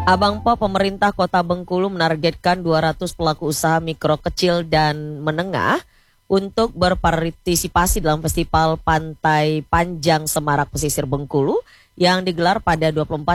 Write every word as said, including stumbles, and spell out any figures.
Abang Po, pemerintah Kota Bengkulu menargetkan dua ratus pelaku usaha mikro, kecil, dan menengah untuk berpartisipasi dalam Festival Pantai Panjang Semarak Pesisir Bengkulu yang digelar pada dua puluh empat